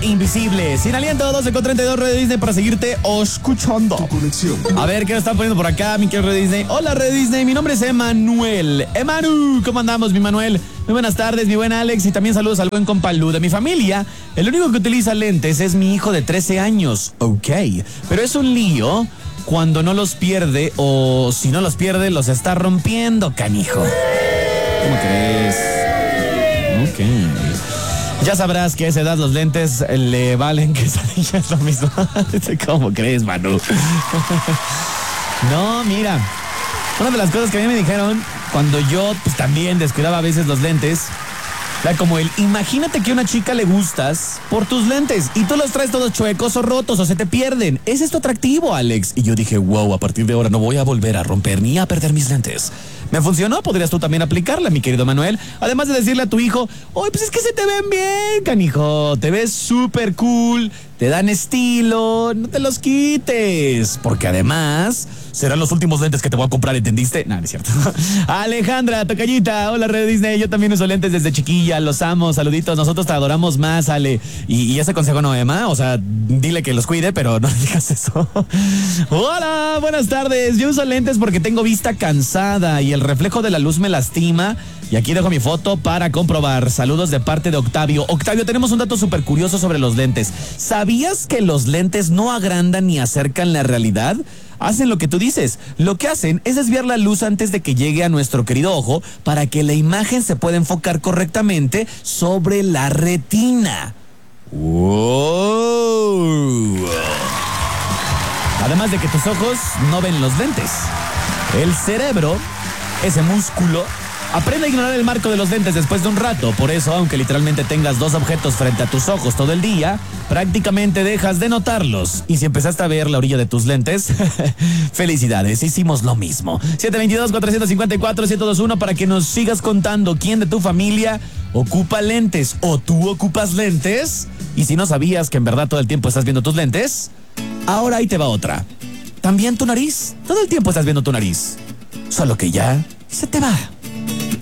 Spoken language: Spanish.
Invisible. Sin aliento, 12:32, Radio Disney, para seguirte escuchando. A ver, ¿qué nos están poniendo por acá, mi querido Radio Disney? Hola, Radio Disney, mi nombre es Emanuel. Emanu, ¿cómo andamos, mi Manuel? Muy buenas tardes, mi buen Alex, y también saludos al buen compa Lu de mi familia. El único que utiliza lentes es mi hijo de 13 años. Ok, pero es un lío cuando no los pierde, o si no los pierde, los está rompiendo, canijo. ¿Cómo crees? Ok. Ya sabrás que a esa edad los lentes le valen quesadillas lo mismo. ¿Cómo crees, Manu? No, mira. Una de las cosas que a mí me dijeron cuando yo pues también descuidaba a veces los lentes, era como imagínate que a una chica le gustas por tus lentes y tú los traes todos chuecos o rotos o se te pierden. Ese es tu atractivo, Alex. Y yo dije, wow, a partir de ahora no voy a volver a romper ni a perder mis lentes. ¿Me funcionó? Podrías tú también aplicarla, mi querido Manuel. Además de decirle a tu hijo, oye, pues es que se te ven bien, canijo. Te ves súper cool, te dan estilo, no te los quites. Porque además serán los últimos lentes que te voy a comprar, ¿entendiste? No, no es cierto. Alejandra, tocallita, hola Radio Disney. Yo también uso lentes desde chiquilla, los amo, saluditos. Nosotros te adoramos más, Ale. Y ese consejo no, Emma. O sea, dile que los cuide, pero no le digas eso. Hola, buenas tardes. Yo uso lentes porque tengo vista cansada y el reflejo de la luz me lastima. Y aquí dejo mi foto para comprobar. Saludos de parte de Octavio. Octavio, tenemos un dato súper curioso sobre los lentes. ¿Sabías que los lentes no agrandan ni acercan la realidad? Hacen lo que tú dices. Lo que hacen es desviar la luz antes de que llegue a nuestro querido ojo para que la imagen se pueda enfocar correctamente sobre la retina. ¡Wow! Además de que tus ojos no ven los lentes. El cerebro, ese músculo, aprende a ignorar el marco de los lentes después de un rato. Por eso, aunque literalmente tengas dos objetos frente a tus ojos todo el día, prácticamente dejas de notarlos. Y si empezaste a ver la orilla de tus lentes, felicidades, hicimos lo mismo. 722-454-1021 para que nos sigas contando quién de tu familia ocupa lentes o tú ocupas lentes. Y si no sabías que en verdad todo el tiempo estás viendo tus lentes, ahora ahí te va otra. También tu nariz. Todo el tiempo estás viendo tu nariz. Solo que ya se te va.